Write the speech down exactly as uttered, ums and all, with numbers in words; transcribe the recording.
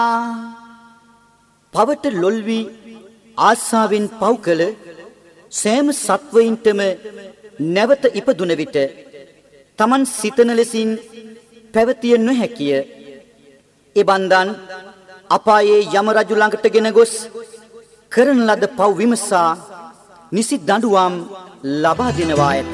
පවට ලොල් වී ආසාවෙන් පව් කළ සෑම සත්වයින්ටම නැවත ඉපදුන විට තමන් සිතන ලෙසින් පැවතිය නොහැකිය. ඒ බන්දන් අපායේ යම රජු ළඟට ගෙන ගොස් කරන ලද පව් විමසා නිසි දඬුවම් ලබා දෙනවා ඇත.